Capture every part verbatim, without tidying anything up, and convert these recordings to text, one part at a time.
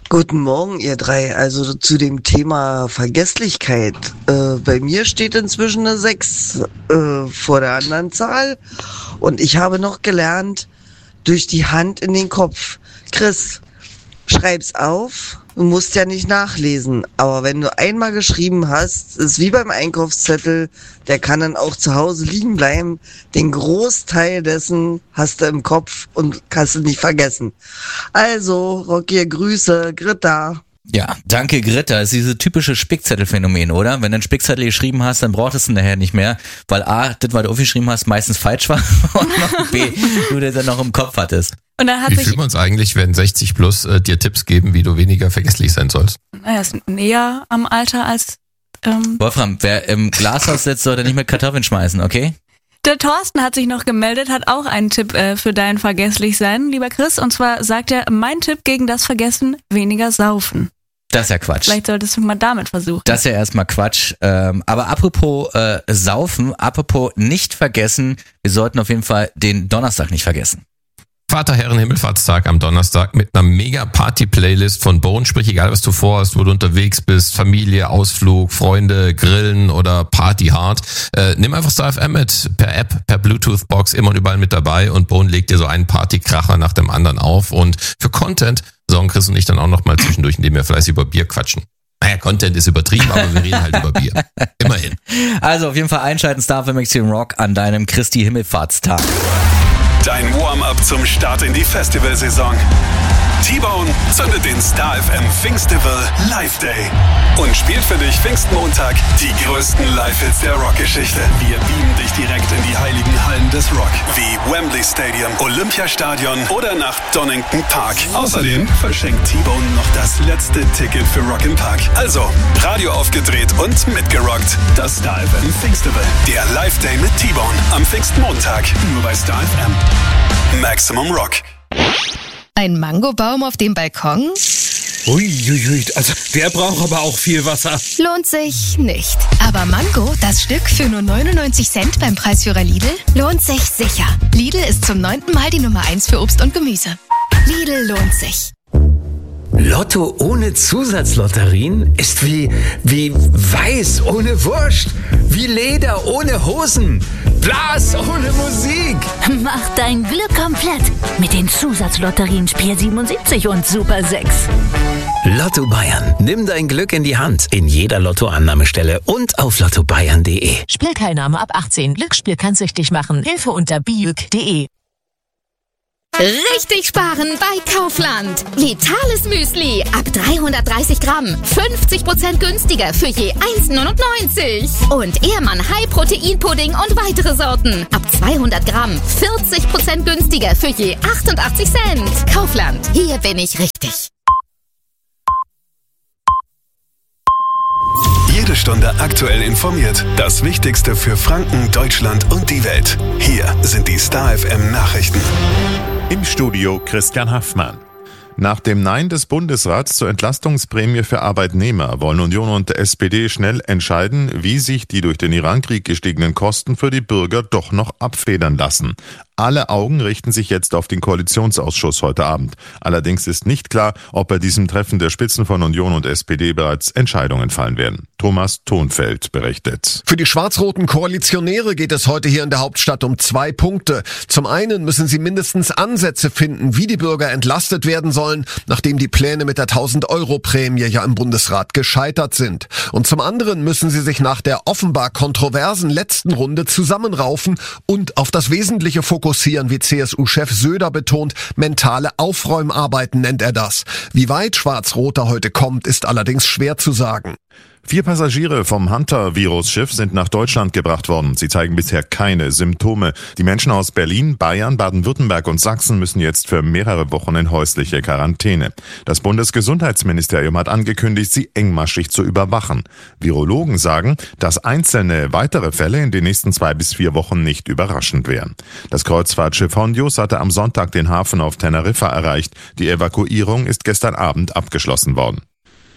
Guten Morgen, ihr drei. Also zu dem Thema Vergesslichkeit. Äh, bei mir steht inzwischen eine sechs äh, vor der anderen Zahl. Und ich habe noch gelernt, durch die Hand in den Kopf. Chris, schreib's auf. Du musst ja nicht nachlesen. Aber wenn du einmal geschrieben hast, ist wie beim Einkaufszettel, der kann dann auch zu Hause liegen bleiben. Den Großteil dessen hast du im Kopf und kannst du nicht vergessen. Also, Rocky, Grüße, Greta. Ja, danke Greta. Das ist dieses typische Spickzettelphänomen, oder? Wenn du einen Spickzettel geschrieben hast, dann brauchtest du ihn nachher nicht mehr, weil A, das, was du aufgeschrieben hast, meistens falsch war und noch B, du das dann noch im Kopf hattest. Und dann hat Wie sich, fühlt man uns eigentlich, wenn sechzig plus äh, dir Tipps geben, wie du weniger vergesslich sein sollst? naja, ist näher am Alter als ähm, Wolfram, wer im Glashaus sitzt, sollte nicht mit Kartoffeln schmeißen, okay? der Thorsten hat sich noch gemeldet, hat auch einen Tipp äh, für dein Vergesslichsein, lieber Chris. Und zwar sagt er, mein Tipp gegen das Vergessen, weniger saufen. Das ist ja Quatsch. Vielleicht solltest du mal damit versuchen. Das ist ja erstmal Quatsch. Ähm, aber apropos äh, Saufen, apropos nicht vergessen, wir sollten auf jeden Fall den Donnerstag nicht vergessen. Vater Herren Himmelfahrtstag am Donnerstag mit einer mega Party-Playlist von Bone, sprich egal was du vorhast, wo du unterwegs bist, Familie, Ausflug, Freunde, Grillen oder Party hard. Äh, nimm einfach Star F M mit, per App, per Bluetooth-Box, immer und überall mit dabei und Bone legt dir so einen Partykracher nach dem anderen auf und für Content sorgen Chris und ich dann auch noch mal zwischendurch, indem wir fleißig über Bier quatschen. Naja, Content ist übertrieben, aber wir reden halt über Bier. Immerhin. Also auf jeden Fall einschalten, Star F M Extreme Rock an deinem Christi Himmelfahrtstag. Dein Warm-up zum Start in die Festivalsaison. T-Bone zündet den Star F M Pfingstival Live Day und spielt für dich Pfingstmontag die größten Live-Hits der Rockgeschichte. Wir beamen dich direkt in die heiligen Hallen des Rock, wie Wembley Stadium, Olympiastadion oder nach Donington Park. Außerdem verschenkt T-Bone noch das letzte Ticket für Rock im Park. Also, Radio aufgedreht und mitgerockt. Das Star F M Pfingstival, der Live Day mit T-Bone am Pfingstmontag, nur bei Star F M. Maximum Rock. Ein Mangobaum auf dem Balkon? Uiuiui, also der braucht aber auch viel Wasser. Lohnt sich nicht. Aber Mango, das Stück für nur neunundneunzig Cent beim Preisführer Lidl, lohnt sich sicher. Lidl ist zum neunten Mal die Nummer eins für Obst und Gemüse. Lidl lohnt sich. Lotto ohne Zusatzlotterien ist wie, wie Weiß ohne Wurst, wie Leder ohne Hosen, Blas ohne Musik. Mach dein Glück komplett mit den Zusatzlotterien Spiel siebenundsiebzig und Super sechs. Lotto Bayern, nimm dein Glück in die Hand. In jeder Lottoannahmestelle und auf lotto bayern punkt de. Spielteilnahme ab achtzehn. Glücksspiel kann süchtig machen. Hilfe unter biüg punkt de. Richtig sparen bei Kaufland. Vitales Müsli ab dreihundertdreißig Gramm. fünfzig Prozent günstiger für je eins neunundneunzig. Und Ehrmann High Protein Pudding und weitere Sorten. Ab zweihundert Gramm. vierzig Prozent günstiger für je achtundachtzig Cent. Kaufland. Hier bin ich richtig. Jede Stunde aktuell informiert. Das Wichtigste für Franken, Deutschland und die Welt. Hier sind die Star F M Nachrichten. Im Studio Christian Haffmann. Nach dem Nein des Bundesrats zur Entlastungsprämie für Arbeitnehmer wollen Union und S P D schnell entscheiden, wie sich die durch den Irankrieg gestiegenen Kosten für die Bürger doch noch abfedern lassen. Alle Augen richten sich jetzt auf den Koalitionsausschuss heute Abend. Allerdings ist nicht klar, ob bei diesem Treffen der Spitzen von Union und S P D bereits Entscheidungen fallen werden. Thomas Thonfeld berichtet. Für die schwarz-roten Koalitionäre geht es heute hier in der Hauptstadt um zwei Punkte. Zum einen müssen sie mindestens Ansätze finden, wie die Bürger entlastet werden sollen, nachdem die Pläne mit der tausend-Euro-Prämie ja im Bundesrat gescheitert sind. Und zum anderen müssen sie sich nach der offenbar kontroversen letzten Runde zusammenraufen und auf das Wesentliche fokussieren, wie C S U-Chef Söder betont. Mentale Aufräumarbeiten nennt er das. Wie weit Schwarz-Roter heute kommt, ist allerdings schwer zu sagen. Vier Passagiere vom Hunter-Virus-Schiff sind nach Deutschland gebracht worden. Sie zeigen bisher keine Symptome. Die Menschen aus Berlin, Bayern, Baden-Württemberg und Sachsen müssen jetzt für mehrere Wochen in häusliche Quarantäne. Das Bundesgesundheitsministerium hat angekündigt, sie engmaschig zu überwachen. Virologen sagen, dass einzelne weitere Fälle in den nächsten zwei bis vier Wochen nicht überraschend wären. Das Kreuzfahrtschiff Hondius hatte am Sonntag den Hafen auf Teneriffa erreicht. Die Evakuierung ist gestern Abend abgeschlossen worden.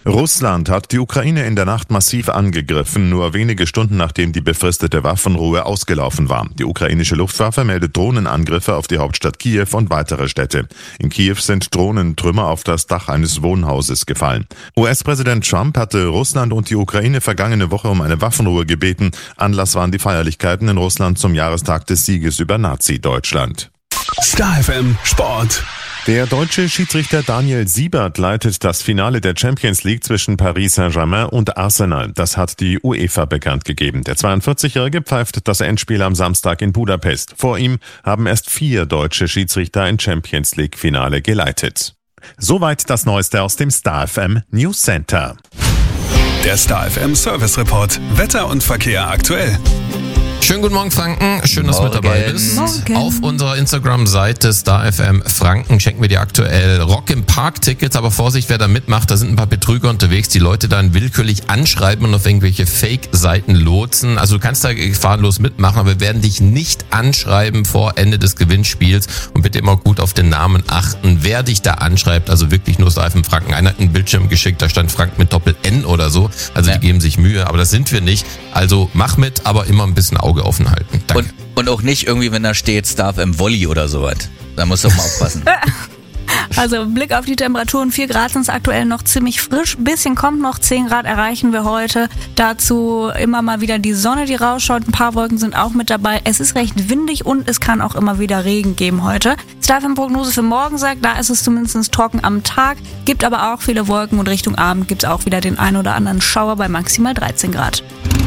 Russland hat die Ukraine in der Nacht massiv angegriffen, nur wenige Stunden nachdem die befristete Waffenruhe ausgelaufen war. Die ukrainische Luftwaffe meldet Drohnenangriffe auf die Hauptstadt Kiew und weitere Städte. In Kiew sind Drohnentrümmer auf das Dach eines Wohnhauses gefallen. U S-Präsident Trump hatte Russland und die Ukraine vergangene Woche um eine Waffenruhe gebeten. Anlass waren die Feierlichkeiten in Russland zum Jahrestag des Sieges über Nazi-Deutschland. Star F M Sport. Der deutsche Schiedsrichter Daniel Siebert leitet das Finale der Champions League zwischen Paris Saint-Germain und Arsenal. Das hat die UEFA bekannt gegeben. Der zweiundvierzigjährige pfeift das Endspiel am Samstag in Budapest. Vor ihm haben erst vier deutsche Schiedsrichter ein Champions League Finale geleitet. Soweit das Neueste aus dem Star F M News Center. Der Star F M Service Report. Wetter und Verkehr aktuell. Schönen guten Morgen, Franken. Schön, dass du mit dabei bist. Morgen. Auf unserer Instagram-Seite Star F M Franken schenken wir dir aktuell Rock im Park-Tickets. Aber Vorsicht, wer da mitmacht, da sind ein paar Betrüger unterwegs, die Leute dann willkürlich anschreiben und auf irgendwelche Fake-Seiten lotsen. Also du kannst da gefahrenlos mitmachen, aber wir werden dich nicht anschreiben vor Ende des Gewinnspiels. Und bitte immer gut auf den Namen achten, wer dich da anschreibt. Also wirklich nur Star F M Franken. Einer hat einen Bildschirm geschickt, da stand Frank mit Doppel-N oder so. Also ja. Die geben sich Mühe, aber das sind wir nicht. Also mach mit, aber immer ein bisschen Auge offen halten. Danke. Und, und auch nicht irgendwie, wenn da steht Star F M Volley oder sowas. Da musst du auch mal aufpassen. Also Blick auf die Temperaturen, vier Grad sind es aktuell noch ziemlich frisch. Bisschen kommt noch, zehn Grad erreichen wir heute. Dazu immer mal wieder die Sonne, die rausschaut. Ein paar Wolken sind auch mit dabei. Es ist recht windig und es kann auch immer wieder Regen geben heute. Star F M Prognose für morgen sagt, da ist es zumindest trocken am Tag. Gibt aber auch viele Wolken und Richtung Abend gibt es auch wieder den ein oder anderen Schauer bei maximal dreizehn Grad.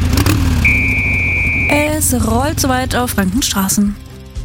Es rollt soweit auf Frankenstraßen.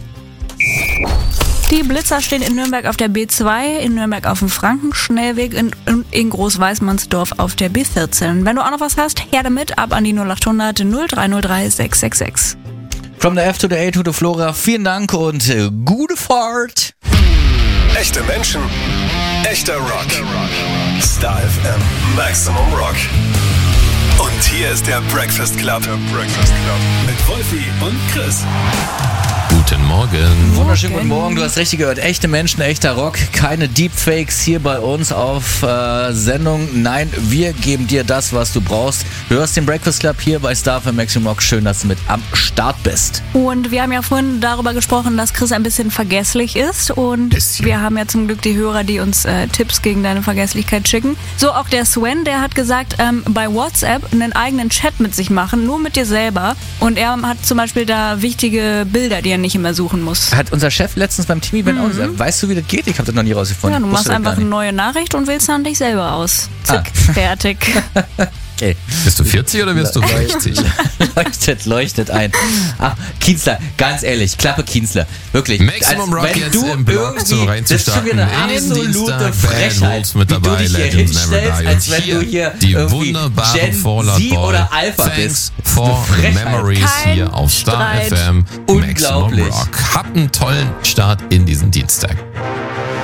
Die Blitzer stehen in Nürnberg auf der B zwei, in Nürnberg auf dem Frankenschnellweg und in Großweißmannsdorf auf der B vierzehn. Wenn du auch noch was hast, her damit, ab an die null acht hundert null drei null drei sechs sechs sechs. From the F to the A to the Flora, vielen Dank und äh, gute Fahrt. Echte Menschen, echter Rock. Star F M Maximum Rock. Und hier ist der Breakfast Club. Der Breakfast Club. Mit Wolfi und Chris. Guten Morgen. Wunderschönen guten Morgen. Du hast richtig gehört. Echte Menschen, echter Rock. Keine Deepfakes hier bei uns auf äh, Sendung. Nein, wir geben dir das, was du brauchst. Du hörst den Breakfast Club hier bei Star F M Maximum Rock. Schön, dass du mit am Start bist. Und wir haben ja vorhin darüber gesprochen, dass Chris ein bisschen vergesslich ist. Und bisschen. Wir haben ja zum Glück die Hörer, die uns äh, Tipps gegen deine Vergesslichkeit schicken. So auch der Sven, der hat gesagt, ähm, bei WhatsApp einen eigenen Chat mit sich machen, nur mit dir selber. Und er hat zum Beispiel da wichtige Bilder, die er nicht immer suchen muss. Hat unser Chef letztens beim Team-Event mhm. auch gesagt, weißt du, wie das geht? Ich habe das noch nie rausgefunden. Ja, du machst einfach eine neue Nachricht und wählst dann dich selber aus. Zick, ah. fertig. Okay. Bist du vierzig oder wirst du sechzig? leuchtet, leuchtet ein. Ach, Kienzler, ganz ehrlich, Klappe Kienzler. Wirklich. Maximum Rock jetzt im Blog zum reinzustarten. Das ist eine absolute Frechheit, mit dabei, wie du dich hier Legends hinstellst, Never Die. als wenn du hier die wunderbare Gen Fallout Z Boy. oder Alpha Thanks bist. for Memories Kein hier auf Star Streit. F M. Maximum Unglaublich. Rock. Habt einen tollen Start in diesen Dienstag.